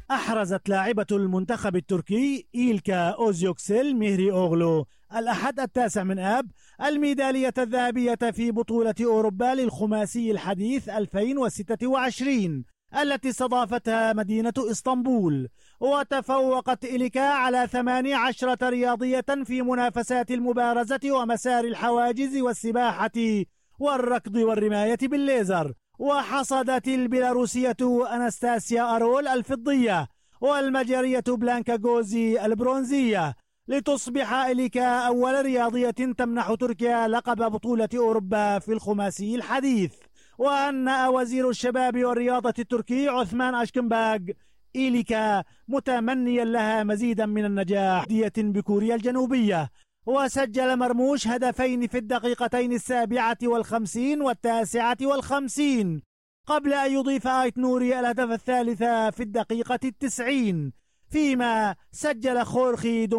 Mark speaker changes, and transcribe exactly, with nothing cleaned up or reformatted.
Speaker 1: أحرزت لاعبة المنتخب التركي إيلكا أوزيوكسيل مهري أوغلو الأحد التاسع من آب الميدالية الذهبية في بطولة أوروبا للخماسي الحديث ألفين وستة وعشرين التي استضافتها مدينة إسطنبول. وتفوقت إيلكا على ثماني عشرة رياضية في منافسات المبارزة ومسار الحواجز والسباحة والركض والرماية بالليزر. وحصدت البيلاروسية أناستاسيا أرول الفضية والمجرية بلانكا غوزي البرونزية، لتصبح إيلكا أول رياضية تمنح تركيا لقب بطولة أوروبا في الخماسي الحديث. وهنأ وزير الشباب والرياضة التركي عثمان أشكنباغ إيلكا متمنيا لها مزيدا من النجاح دية بكوريا الجنوبية. وسجل مرموش هدفين في الدقيقتين السابعة والخمسين والتاسعة والخمسين قبل أن يضيف آيت نوري الهدف الثالث في الدقيقة التسعين، فيما سجل خورخي